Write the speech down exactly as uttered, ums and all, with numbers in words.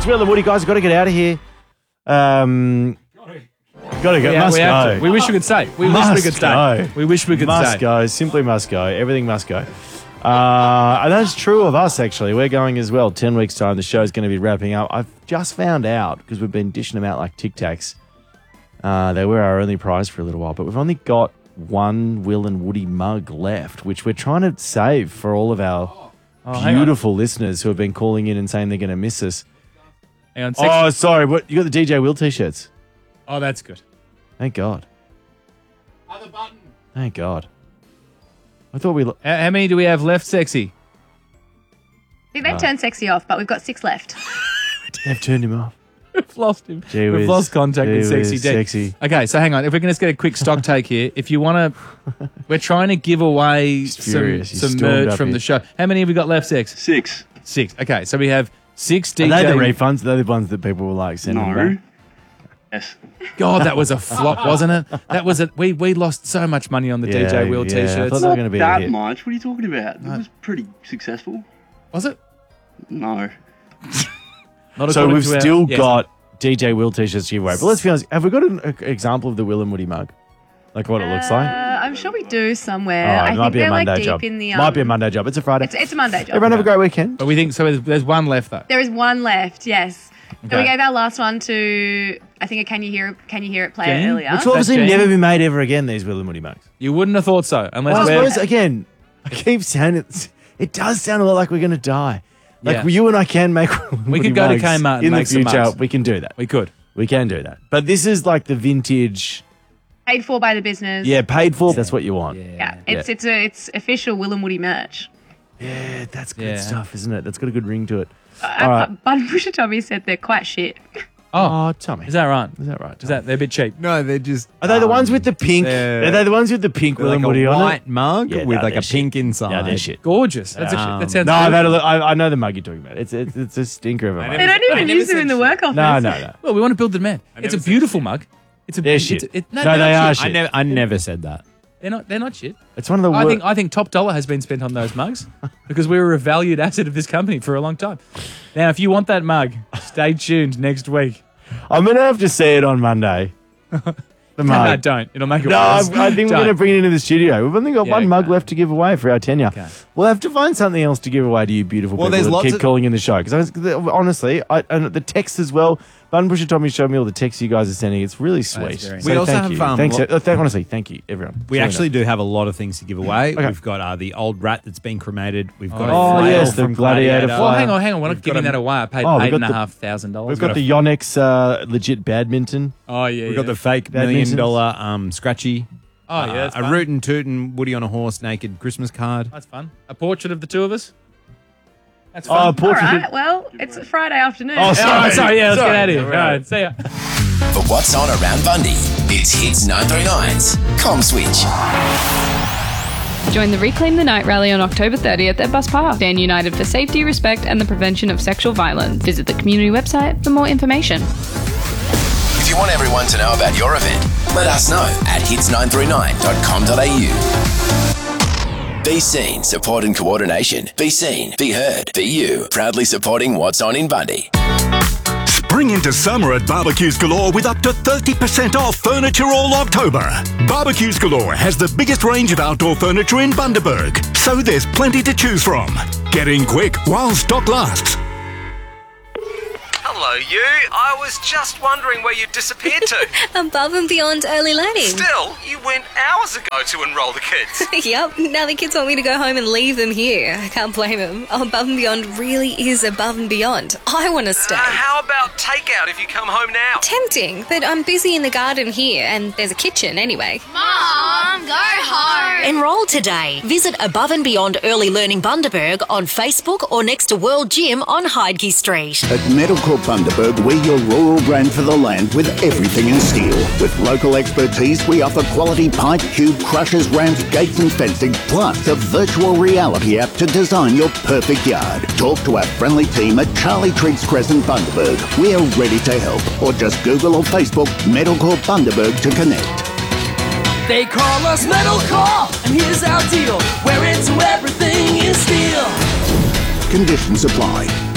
It's Will and Woody, guys. We've got to get out of here. Um, got to go. Yeah, must we, go. to. we wish we could stay. We Must wish we could go. stay. We wish we could must stay. go. Simply must go. Everything must go. Uh, and that's true of us, actually. We're going as well. Ten weeks' time, the show's going to be wrapping up. I've just found out, because we've been dishing them out like Tic Tacs. Uh, they were our only prize for a little while, but we've only got one Will and Woody mug left, which we're trying to save for all of our Oh, beautiful listeners who have been calling in and saying they're going to miss us. Hang on. Oh, sorry. What you got the D J Will t-shirts? Oh, that's good. Thank God. Other button. Thank God. I thought we... Lo- How, how many do we have left, Sexy? I think they've turned Sexy off, but we've got six left. They've turned him off. We've lost him. Gee We've whiz. lost contact Gee with Sexy whiz, D. Sexy. Okay, so hang on. If we can just get a quick stock take here. If you want to... We're trying to give away He's some, furious. He's some stormed merch up from here. the show. How many have we got left, Sex? Six. Six. Okay, so we have six D Are J... they the refunds? They're the ones that people were like sending No. back? Yes. God, that was a flop, wasn't it? That was a... We, we lost so much money on the Yeah, D J Will yeah, I t-shirts. thought they were going to be a that hit. much. What are you talking about? It was pretty successful. Was it? No. Not So according we've to our- still Yes. got D J Will t-shirts to give away. But let's be honest, have we got an a, example of the Will and Woody mug? Like what it looks like? Uh, I'm sure we do somewhere. Oh, it I might think be a they're like Monday deep job. in the. Um, Might be a Monday job. It's a Friday. It's, it's a Monday job. Everyone have a great weekend. But we think... So there's, there's one left, though. There is one left. Yes. So Okay. we gave our last one to I think a Can You Hear It, Can You Hear It player Jen? earlier. Which will obviously Jane? never be made ever again, these Will and Woody mugs. You wouldn't have thought so, unless Well, I we're... suppose, again, I keep saying it. It does sound a lot like we're going to die. Like Yeah. you and I can make Will and We Woody could go to mugs Kmart and in make the some future. mugs. We can do that. We could. We can do that. But this is like the vintage. Paid for by the business. Yeah, paid for. That's what you want. Yeah, Yeah. It's it's a it's official Will and Woody merch. that's good Yeah. stuff, isn't it? That's got a good ring to it. Uh, All right. Bun Pusher Tommy said they're quite shit. Oh, Oh, Tommy. is that right? Is that right? Is that... They're a bit cheap. No, they're just. Are they the um, ones with the pink? they're- Are they the ones with the pink Will like and a Woody on it? white mug Yeah, with no, like they're a shit. pink inside? Yeah, they're shit. Gorgeous. That's a, Um, that sounds No, good. that I, I know the mug you're talking about. It's it's, it's a stinker of a mug. They don't even use them in the work office. No, no, no. Well, we want to build the demand. It's a never said beautiful shit. mug. It's a They're it's shit. a- it- No, they're they not are shit. I never, I never said that. They're not. They're not shit. It's one of the I wor- think. I think top dollar has been spent on those mugs because we were a valued asset of this company for a long time. Now, if you want that mug, stay tuned next week. I'm going to have to see it on Monday. The mug. No, don't. It'll make it No, I worse. I think we're Don't. going to bring it into the studio. We've only got Yeah, one mug okay. left to give away for our tenure. Okay. We'll have to find something else to give away to you beautiful Well, people there's that lots keep of- calling in the show. Because honestly, I, and the text as well, Bun Pusher Tommy showed me all the texts you guys are sending. It's really sweet. very So We also thank have, you. um, Thanks, lo- uh, th- honestly, thank you, everyone. We It's actually really do have a lot of things to give away. Okay. We've got uh, the old rat that's been cremated. We've got Oh, a flail yes, the from gladiator Gladiator. Well, fly. hang on, hang on. We're not We've giving got a- that away. I paid Oh, we've eight got and a the- half thousand nice. dollars. We've got the Yonex uh, legit badminton. Oh yeah. We've got yeah. the fake Badminton. million dollar um, scratchy. Oh yeah. That's Uh, a fun. rootin' tootin' Woody on a horse naked Christmas card. That's fun. A portrait of the two of us. That's Oh, fun. All portrait. right. Well, it's a Friday afternoon. Oh, Oh, sorry. sorry. Yeah, let's Sorry. get out of here. All All right. right. See ya. For what's on around Bundy, it's Hits nine thirty-nine's Com Switch. Join the Reclaim the Night rally on October thirtieth at Bus Park. Stand united for safety, respect and the prevention of sexual violence. Visit the community website for more information. If you want everyone to know about your event, let us know at hits nine three nine dot com dot a u. Be seen, support and coordination. Be seen, be heard, be you. Proudly supporting what's on in Bundy. Spring into summer at Barbecues Galore with up to thirty percent off furniture all October. Barbecues Galore has the biggest range of outdoor furniture in Bundaberg, so there's plenty to choose from. Get in quick while stock lasts. Hello, you. I was just wondering where you disappeared to. Above and beyond early learning. Still, you went hours ago to enrol the kids. Yep, now the kids want me to go home and leave them here. I can't blame them. Above and beyond really is above and beyond. I want to stay. Uh, how about takeout if you come home now? Tempting, but I'm busy in the garden here and there's a kitchen anyway. Mom, go home. Enroll today. Visit Above and Beyond Early Learning Bundaberg on Facebook or next to World Gym on Heidke Street. At Metalcorp Bundaberg, we're your rural brand for the land with everything in steel. With local expertise, we offer quality pipe, cube, crushers, ramps, gates and fencing, plus a virtual reality app to design your perfect yard. Talk to our friendly team at Charlie Triggs Crescent Bundaberg. We're ready to help. Or just Google or Facebook Metalcorp Bundaberg to connect. They call us Metalcorp, and here's our deal. We're into everything in steel. Conditions apply.